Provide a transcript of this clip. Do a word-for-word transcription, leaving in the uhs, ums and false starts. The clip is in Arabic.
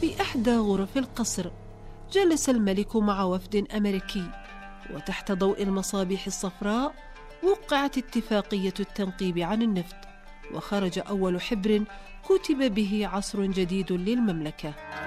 في إحدى غرف القصر جلس الملك مع وفد أمريكي، وتحت ضوء المصابيح الصفراء وقعت اتفاقية التنقيب عن النفط، وخرج أول حبر كتب به عصر جديد للمملكة.